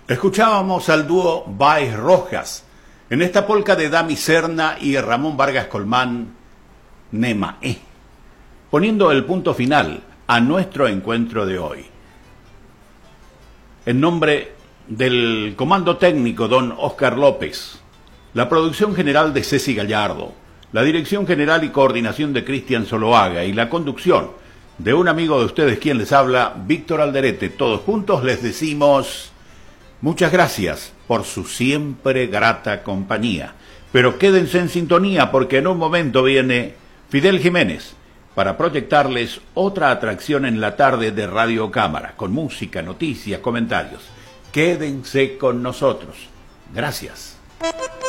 Escuchábamos al dúo Baez Rojas en esta polca de Dami Serna y Ramón Vargas Colmán, Nemae, poniendo el punto final a nuestro encuentro de hoy. En nombre del comando técnico don Oscar López, la producción general de Ceci Gallardo, la dirección general y coordinación de Cristian Zoloaga y la conducción de un amigo de ustedes quien les habla, Víctor Alderete, todos juntos les decimos muchas gracias por su siempre grata compañía. Pero quédense en sintonía porque en un momento viene Fidel Jiménez para proyectarles otra atracción en la tarde de Radio Cámara, con música, noticias, comentarios. Quédense con nosotros. Gracias.